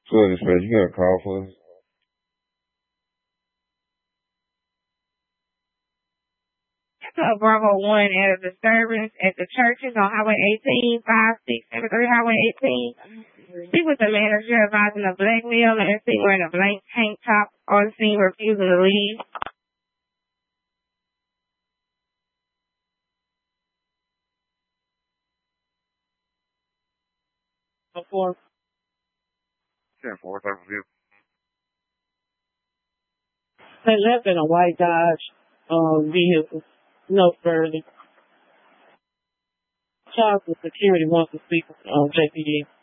So, dispatch, you got a call for us? Bravo 1 at a disturbance at the churches on Highway 18, 5673 Highway 18. She was the manager advising a black male and she wearing a blank tank top on scene refusing to leave. Before. 10-4, type of vehicle. They left in a white Dodge vehicle. No further. Charles with security wants to speak JPD.